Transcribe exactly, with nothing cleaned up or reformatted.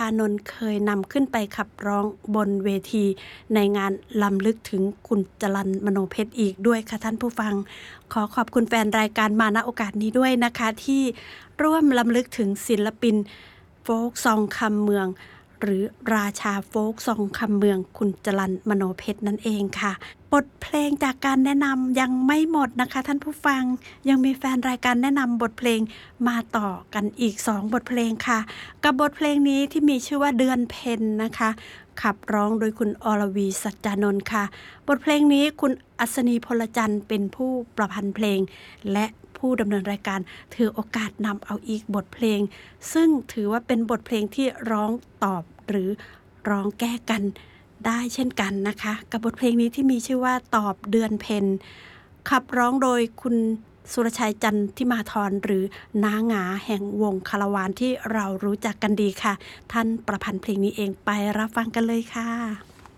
านนท์เคยนำขึ้นไปขับร้องบนเวทีในงานรำลึกถึงคุณจรัญ มโนเพชรอีกด้วยค่ะท่านผู้ฟังขอขอบคุณแฟนรายการมาณโอกาสนี้ด้วยนะคะที่ร่วมรำลึกถึงศิลปินโฟล์กซองคำเมืองหรือราชาโฟล์กซองคำเมืองคุณจรัญ มโนเพชรนั่นเองค่ะบทเพลงจากการแนะนำยังไม่หมดนะคะท่านผู้ฟังยังมีแฟนรายการแนะนำบทเพลงมาต่อกันอีกสองบทเพลงค่ะกับบทเพลงนี้ที่มีชื่อว่าเดือนเพ็ญนะคะขับร้องโดยคุณอรวีสัจจานนท์ค่ะบทเพลงนี้คุณอัศนีพลจันทร์เป็นผู้ประพันธ์เพลงและผู้ดำเนินรายการถือโอกาสนำเอาอีกบทเพลงซึ่งถือว่าเป็นบทเพลงที่ร้องตอบหรือร้องแก้กันได้เช่นกันนะคะกับบทเพลงนี้ที่มีชื่อว่าตอบเดือนเพ็ญขับร้องโดยคุณสุรชัยจันทิมาธรหรือน้าหงาแห่งวงคาราวานที่เรารู้จักกันดีค่ะท่านประพันธ์เพลงนี้เองไปรับฟังกันเลยค่ะ